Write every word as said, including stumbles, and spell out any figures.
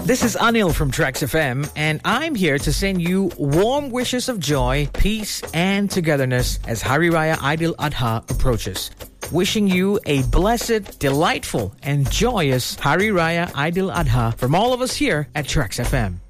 This is Anil from Trax F M, and I'm here to send you warm wishes of joy, peace, and togetherness as Hari Raya Eid al-Adha approaches. Wishing you a blessed, delightful, and joyous Hari Raya Eid al-Adha from all of us here at Trax F M.